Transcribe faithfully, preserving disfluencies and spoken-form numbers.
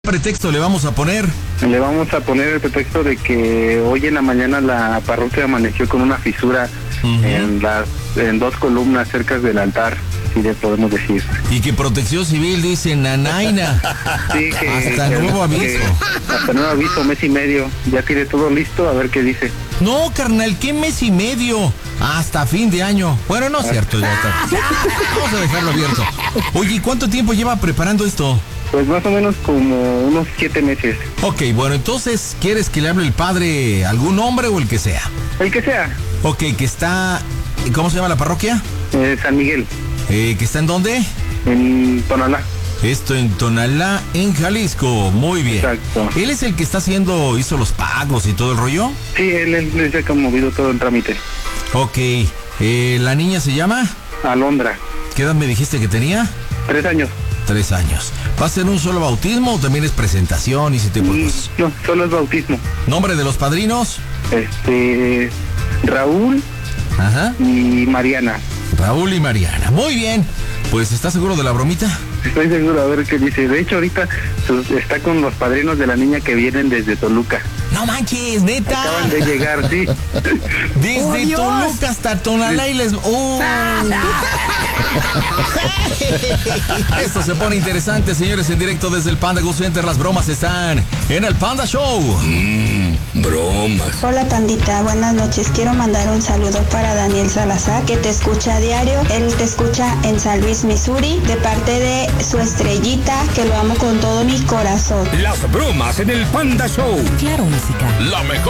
pretexto le vamos a poner? Le vamos a poner el pretexto de que hoy en la mañana la parroquia amaneció con una fisura uh-huh. en las en dos columnas cerca del altar, si le podemos decir. Y que Protección Civil dice nanaina. Sí, que, hasta que, nuevo aviso. Que, hasta nuevo aviso, mes y medio. Ya tiene todo listo, a ver qué dice. No, carnal, ¿qué mes y medio? Hasta fin de año. Bueno, no es cierto, ya está. Vamos a dejarlo abierto. Oye, ¿cuánto tiempo lleva preparando esto? Pues más o menos como unos siete meses. Ok, bueno, entonces, ¿quieres que le hable el padre algún hombre o el que sea? El que sea. Ok, que está... ¿Cómo se llama la parroquia? Eh, San Miguel. Eh, ¿que está en dónde? En Tonalá. Esto en Tonalá, en Jalisco. Muy bien. Exacto. ¿Él es el que está haciendo, hizo los pagos y todo el rollo? Sí, él, él es el que ha movido todo el trámite. Ok. Eh, ¿La niña se llama? Alondra. ¿Qué edad me dijiste que tenía? Tres años. Tres años. ¿Va a ser un solo bautismo o también es presentación y ese tipo de cosas? No, solo es bautismo. ¿Nombre de los padrinos? Este... Raúl. Ajá. Y Mariana. Raúl y Mariana. Muy bien. Pues, ¿estás seguro de la bromita? Estoy seguro, a ver qué dice. De hecho, ahorita está con los padrinos de la niña que vienen desde Toluca. No manches, neta. Acaban de llegar, sí. Desde oh, Toluca hasta Tonalá y les... ¡Oh! Esto se pone interesante, señores, en directo desde el Panda Go Center. Las bromas están en el Panda Show. Mmm, bromas. Hola, Pandita, buenas noches. Quiero mandar un saludo para Daniel Salazar, que te escucha a diario. Él te escucha en San Luis, Missouri, de parte de su estrellita, que lo amo con todo mi corazón. Las bromas en el Panda Show. Claro, música. La mejor.